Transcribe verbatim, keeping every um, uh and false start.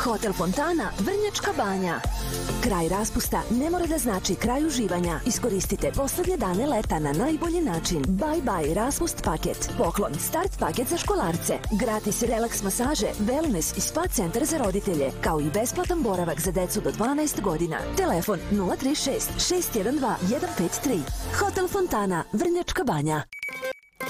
Hotel Fontana, Vrnjačka Banja. Kraj raspusta ne mora da znači kraj uživanja. Iskoristite poslednje dane leta na najbolji način. Bye bye raspust paket. Poklon start paket za školarce. Gratis relaks masaže, wellness i spa centar za roditelje, kao i besplatan boravak za decu do dvanaest godina. Telefon nula tri šest šest jedan dva jedan pet tri. Hotel Fontana, Vrnjačka Banja.